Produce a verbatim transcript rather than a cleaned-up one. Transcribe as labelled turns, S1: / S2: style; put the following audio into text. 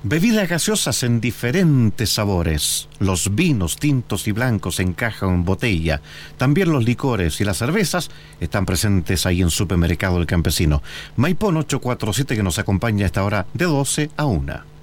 S1: Bebidas gaseosas en diferentes sabores. Los vinos tintos y blancos en caja o en botella. También los licores y las cervezas están presentes ahí en Supermercado El Campesino. Maipón ocho cuatro siete, que nos acompaña a esta hora de doce a una.